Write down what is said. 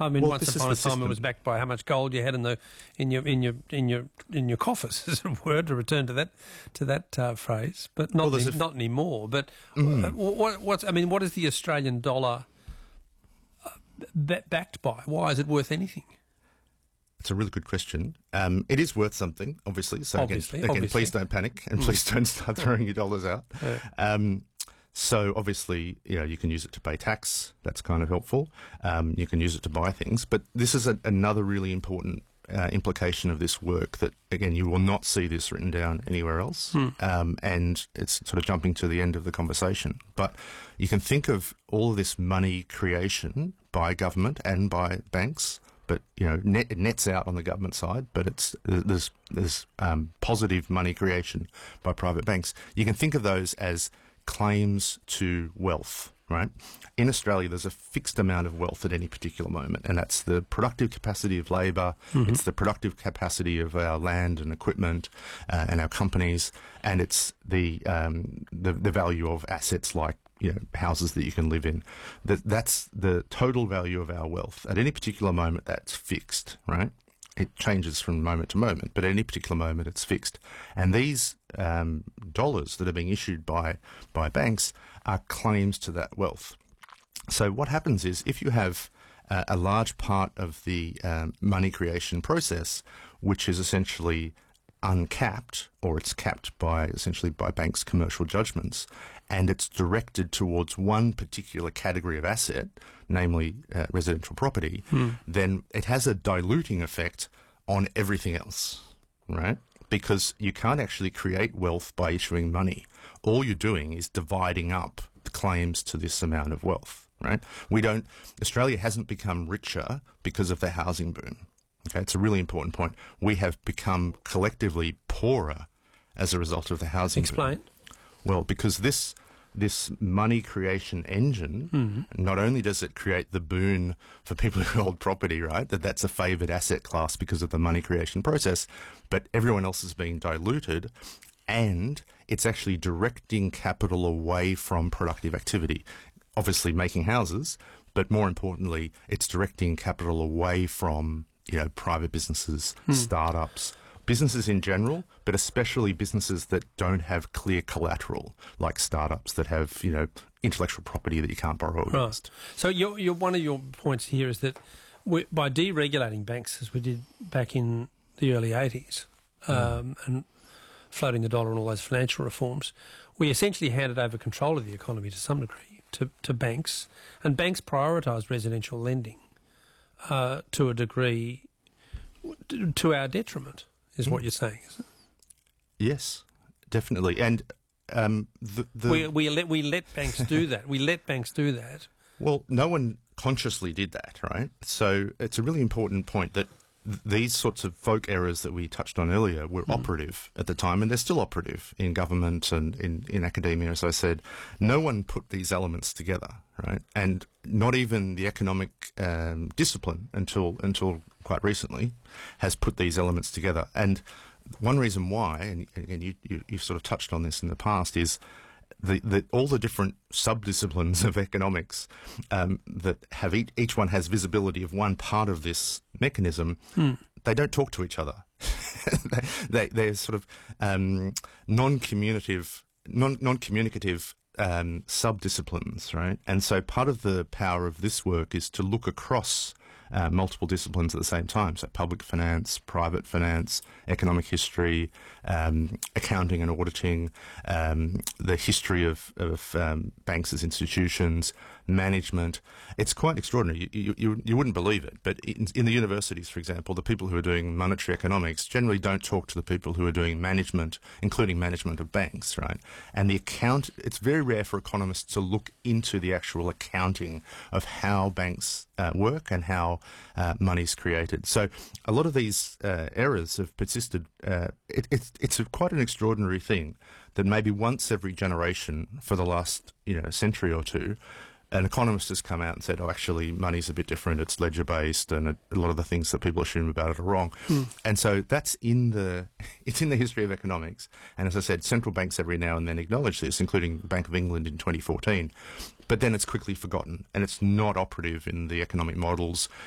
I mean, Well, once this is upon the a time, system. it was backed by how much gold you had in your coffers, as it were, to return to that phrase. But not not anymore. But what is the Australian dollar backed by? Why is it worth anything? It's a really good question. It is worth something, obviously. So again, please don't panic and please don't start throwing your dollars out. Yeah. So obviously, you can use it to pay tax. That's kind of helpful. You can use it to buy things. But this is another really important implication of this work that, again, you will not see this written down anywhere else. And it's sort of jumping to the end of the conversation. But you can think of all of this money creation by government and by banks. But it nets out on the government side, but there's positive money creation by private banks. You can think of those as claims to wealth, right? In Australia, there's a fixed amount of wealth at any particular moment, and that's the productive capacity of labour, it's the productive capacity of our land and equipment and our companies, and it's the value of assets like houses that you can live in. That's the total value of our wealth. At any particular moment, that's fixed, right? It changes from moment to moment, but at any particular moment, it's fixed. And these dollars that are being issued by banks are claims to that wealth. So what happens is if you have a large part of the money creation process, which is essentially uncapped, or it's capped essentially by banks' commercial judgments, and it's directed towards one particular category of asset, namely residential property, then it has a diluting effect on everything else, right? Because you can't actually create wealth by issuing money. All you're doing is dividing up the claims to this amount of wealth, right? Australia hasn't become richer because of the housing boom. Okay, it's a really important point. We have become collectively poorer as a result of the housing boom. Explain. Well, because this money creation engine, not only does it create the boon for people who hold property, right, that's a favoured asset class because of the money creation process, but everyone else is being diluted, and it's actually directing capital away from productive activity. Obviously making houses, but more importantly, it's directing capital away from private businesses, startups, businesses in general, but especially businesses that don't have clear collateral, like startups that have, intellectual property that you can't borrow against. Right. So one of your points here is that by deregulating banks, as we did back in the early 80s, and floating the dollar and all those financial reforms, we essentially handed over control of the economy to some degree to banks, and banks prioritised residential lending to a degree to our detriment, is what you're saying, isn't it? Yes, definitely. And we let banks do that. We let banks do that. Well, no one consciously did that, right? So it's a really important point that these sorts of folk errors that we touched on earlier were operative at the time, and they're still operative in government and in academia, as I said. No one put these elements together, right? And not even the economic discipline until quite recently has put these elements together. And one reason why, and again, you've sort of touched on this in the past, is all the different sub-disciplines of economics that have each one has visibility of one part of this mechanism, they don't talk to each other. They're sort of non-communicative sub-disciplines, right? And so part of the power of this work is to look across multiple disciplines at the same time. So public finance, private finance, economic history, accounting and auditing, the history of banks as institutions, management. It's quite extraordinary. You wouldn't believe it, but in the universities, for example, the people who are doing monetary economics generally don't talk to the people who are doing management, including management of banks, right? And it's very rare for economists to look into the actual accounting of how banks work and how money's created. So a lot of these errors have persisted. It's quite an extraordinary thing that maybe once every generation for the last century or two, an economist has come out and said, oh, actually, money's a bit different. It's ledger-based, and a lot of the things that people assume about it are wrong. And so that's it's in the history of economics. And as I said, central banks every now and then acknowledge this, including the Bank of England in 2014. But then it's quickly forgotten, and it's not operative in the economic models.